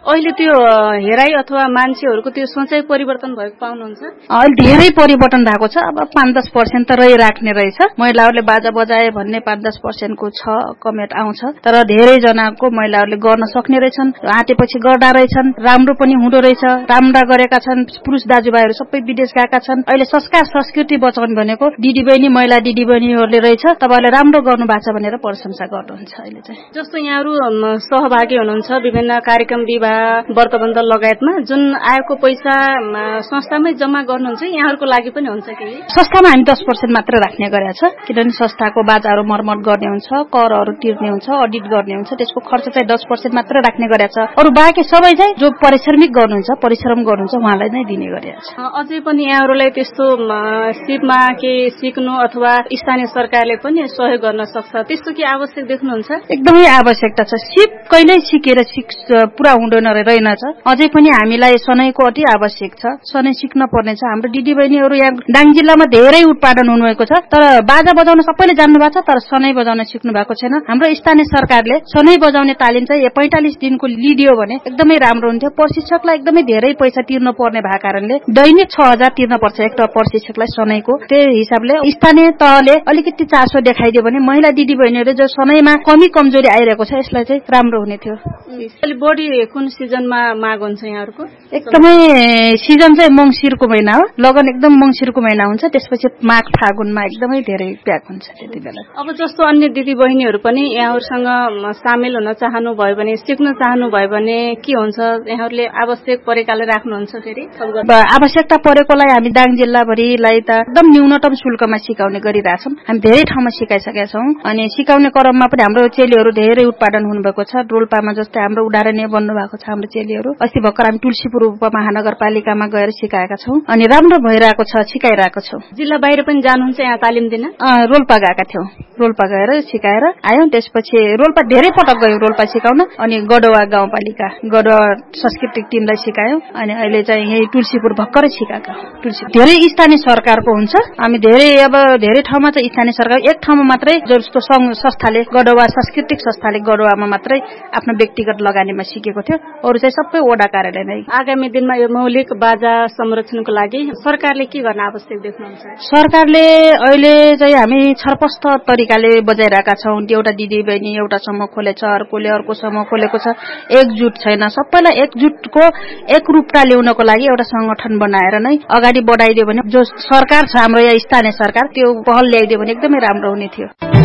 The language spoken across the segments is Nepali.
अहिले त्यो हेराइ अथवा मान्छेहरूको त्यो सोचाइ परिवर्तन भएको पाउनुहुन्छ? अहिले धेरै परिवर्तन भएको छ। अब 5-10% त रहिराख्ने रहेछ। महिलाहरूले बाजा बजाए भन्ने 5-10% को छ कमेन्ट आउँछ, तर धेरै जनाको महिलाहरूले गर्न सक्ने रहेछन्, आँटेपछि गर्दा रहेछन्, राम्रो पनि हुँदो रहेछ, राम्रा गरेका छन्। पुरुष दाजुभाइहरू सबै विदेश गएका छन्। अहिले संस्कार संस्कृति बचाउने भनेको दिदीबहिनी महिला दिदीबहिनीहरूले रहेछ, तपाईहरुले राम्रो गर्नु भएको छ भनेर प्रशंसा गर्नुहुन्छ। अहिले चाहिँ जस्तो यहाँहरू सहभागी हुनुहुन्छ विभिन्न कार्यक्रम विवाह व्रतबन्ध लगायतमा, जुन आएको पैसा संस्थामै जम्मा गर्नुहुन्छ, यहाँहरूको लागि पनि हुन्छ कि? संस्थामा हामी 10% मात्र राख्ने गरेका छ, किनभने संस्थाको बाजाहरू मर्मत गर्ने हुन्छ, करहरू तिर्ने हुन्छ, अडिट गर्ने हुन्छ, त्यसको खर्च चाहिँ 10% मात्र राख्ने गरेका छ। अरु बाँकी सबै चाहिँ जो परिश्रमिक गर्नुहुन्छ, परिश्रम गर्नुहुन्छ उहाँलाई नै दिने गरेका छ। अझै पनि यहाँहरूलाई त्यस्तो सिपमा के सिक्नु अथवा स्थानीय सरकारले पनि सहयोग गर्न सक्छ, त्यस्तो के आवश्यक देख्नुहुन्छ? एकदमै आवश्यकता छ। सिप कहिल्यै सिकेर पूरा हुँदैन रहेनछ, अझै पनि हामीलाई सनैको अति आवश्यक छ। सनै सिक्न पर्ने छ। हाम्रो दिदीबहिनीहरू यहाँ दाङ जिल्लामा धेरै उत्पादन हुनुभएको छ, तर बाजा बजाउन सबैले जान्नु भएको छ, तर सनै बजाउन सिक्नु भएको छैन। हाम्रो स्थानीय सरकारले सनै बजाउने तालिम चाहिँ 45 दिनको लिदियो भने एकदमै राम्रो हुन्थ्यो। प्रशिक्षकलाई एकदमै धेरै पैसा तिर्नु पर्ने भएको कारणले दैनिक 6000 तिर्न पर्छ एक प्रशिक्षकलाई सनैको। त्यही हिसाबले स्थानीय तहले अलिकति चासो देखाइदियो भने महिला दिदीबहिनीहरू जो सनैमा कमी कमजोरी आइरहेको छ यसलाई चाहिँ राम्रो हुने थियो। अलि बढी कुन सिजनमा माग हुन्छ यहाँहरूको? एकदमै सिजन चाहिँ मंसिरको महिना हो, लगन एकदम मंसिरको महिना हुन्छ, त्यसपछि माघ फागुनमा एकदमै धेरै प्याक हुन्छ त्यति बेला। अब जस्तो अन्य दिदीबहिनीहरू पनि यहाँहरूसँग सामेल हुन चाहनु भयो भने, सिक्न चाहनु भयो भने के हुन्छ? यहाँहरूले आवश्यक परेकाले राख्नुहुन्छ? फेरि आवश्यकता परेकोलाई हामी दाङ जिल्लाभरिलाई त एकदम न्यूनतम शुल्कमा सिकाउने गरिरहेछौँ। हामी धेरै ठाउँमा सिकाइसकेका छौँ अनि सिकाउने क्रममा पनि हाम्रो चेलीहरू धेरै उत्पादन हुनुभएको छ। रोल्पामा जस्तै हाम्रो उदाहरणीय बन्नु भएको छ हाम्रो चेलीहरू। अस्ति भर्खर हामी तुलसीपुर उपमहानगरपालिकामा गएर सिकाएका छौँ अनि राम्रो भइरहेको छ, सिकाइरहेको छौँ। जिल्ला बाहिर पनि जानुहुन्छ यहाँ तालिम दिन? रोल्पा गएका थियौँ, रोल्पा गएर सिकाएर आयौँ। त्यसपछि रोल्पा धेरै पटक गयौँ रोल्पा सिकाउन, अनि गडवा गाउँपालिका गडवा सांस्कृतिक टिमलाई सिकायौँ, अनि अहिले चाहिँ यही तुलसीपुर भर्खरै सिकाएका। धेरै स्थानीय सरकारको हुन्छ, हामी धेरै ठाउँमा चाहिँ स्थानीय सरकार, एक ठाउँमा मात्रै जस्तो संघ संस्थाले गडवा सांस्कृतिक संस्थाले गडवामा मात्रै आफ्नो व्यक्तिगत लगानीमा सिकेको थियो, अरू चाहिँ सबै वडा कार्यालय नै। आगामी दिनमा यो मौलिक बाजा संरक्षणको लागि सरकारले के गर्न आवश्यक देख्नुहुन्छ? सरकारले अहिले चाहिँ हामी छरपष्ट तरिकाले बजाइरहेका छौँ। एउटा दिदी बहिनी एउटा समूह खोलेछ, अर्कोले अर्को समूह खोलेको छ, एकजुट छैन। सबैलाई एकजुटको एक रूपता ल्याउनको लागि एउटा संगठन बनाएर नै अगाडि बढाइदियो भने, जो सरकार छ हाम्रो यहाँ स्थानीय सरकार, त्यो पहल ल्याइदियो भने एकदमै राम्रो हुने थियो।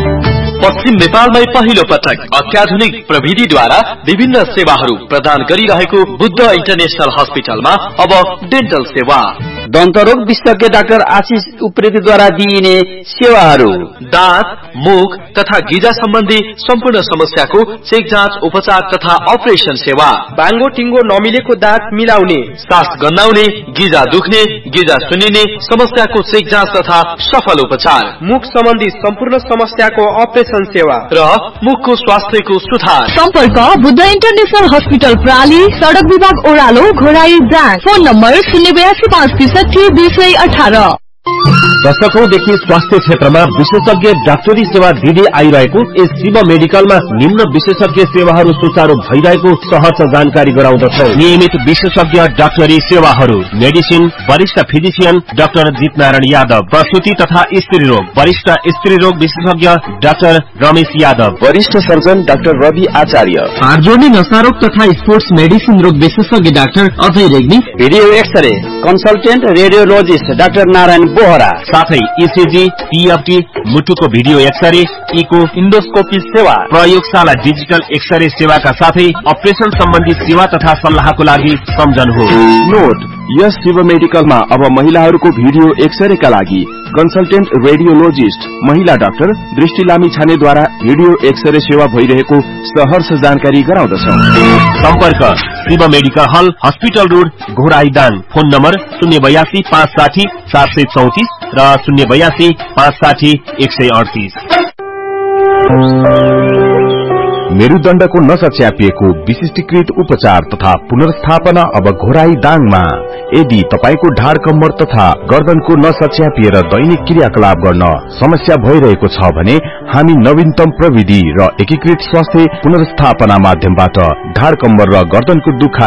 पश्चिम नेपालमै पहिलो पटक अत्याधुनिक प्रविधिद्वारा विभिन्न सेवाहरू प्रदान गरिरहेको बुद्ध इन्टरनेशनल हस्पिटलमा अब डेन्टल सेवा। दन्तरोग विशेषज्ञ डाक्टर आशिष उप्रेतीद्वारा दिइने सेवाहरू: दाँत, मुख तथा गिजा सम्बन्धी सम्पूर्ण समस्याको चेक जाँच, उपचार तथा अपरेसन सेवा। बाङ्गो टिङ्गो नमिलेको दाँत मिलाउने, सास गन्नाउने, गिजा दुख्ने, गिजा सुन्निने समस्याको चेक जाँच तथा सफल उपचार। मुख सम्बन्धी सम्पूर्ण समस्याको अपरेसन सेवा र मुखको स्वास्थ्यको सुधार। सम्पर्क बुद्ध इन्टरनेशनल हस्पिटल प्राली, सडक विभाग ओह्रालो, घोराई दाङ। Phone number 08265632018। दशकौंदेखि स्वास्थ्य क्षेत्रमा विशेषज्ञ डाक्टरी सेवा दिँदै आइरहेको यस शिव मेडिकलमा निम्न विशेषज्ञ सेवाहरू सुचारू भइरहेको सहर्ष जानकारी गराउँदछौ। नियमित विशेषज्ञ डाक्टरी सेवाहरू: मेडिसिन, वरिष्ठ फिजिशियन डाक्टर दीपनारायण यादव, प्रसुति तथा स्त्री रोग वरिष्ठ स्त्री रोग विशेषज्ञ डाक्टर रमेश यादव, वरिष्ठ सर्जन डाक्टर रवि आचार्य, हाड जोड्ने नसारोग तथा स्पोर्ट्स मेडिसिन रोग विशेषज्ञ doctor Ajay Regmi, video x-ray consultant radiologist doctor Narayan Bohra, साथै इसिजी, टीएफटी, मुटुको भिडियो एक्सरे, इको, इन्डोस्कोपी सेवा, प्रयोगशाला डिजिटल एक्सरे सेवाका साथै अपरेसन सम्बन्धी सेवा तथा सल्लाहको लागि सम्झनुहोस्। नोट: यस शिव मेडिकलमा अब महिलाहरूको भिडियो एक्सरेका लागि कन्सल्टेन्ट रेडियोलोजिस्ट महिला डाक्टर दृष्टि लामी छानेद्वारा भिडियो एक्सरे सेवा भइरहेको सहर्ष जानकारी गराउँदछौं। सम्पर्क: शिव मेडिकल हल, hospital road, Ghorahi Dang. Phone number 082 560 434 र 082 560 138। मेरुदण्डको नसा च्यापिएको विशिष्टीकृत उपचार तथा पुनर्स्थापना अब घोराई दाङमा। यदि तपाईको ढाड कम्मर तथा गर्दनको नसा च्यापिएर दैनिक क्रियाकलाप गर्न समस्या भइरहेको छ भने हामी नवीनतम प्रविधि र एकीकृत स्वास्थ्य पुनर्स्थापना माध्यमबाट ढाड कम्मर र गर्दनको दुखाइ